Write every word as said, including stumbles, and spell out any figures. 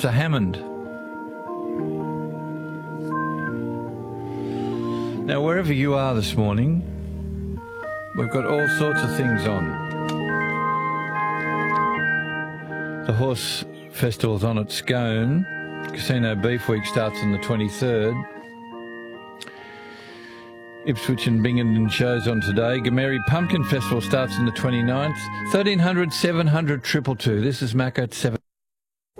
to Hammond. Now, wherever you are this morning, we've got all sorts of things on. The Horse Festival's on at Scone. Casino Beef Week starts on the twenty-third. Ipswich and Binghamton shows on today. Gameri Pumpkin Festival starts on the twenty-ninth. thirteen hundred, seven hundred, two two two. This is Mac at seven.